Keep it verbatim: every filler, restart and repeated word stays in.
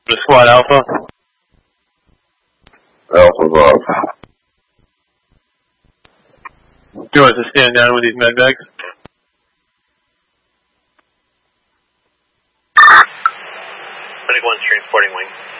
The squad Alpha. Alpha Bob. Do you want us to stand down with these med bags? Medic one's transporting wing.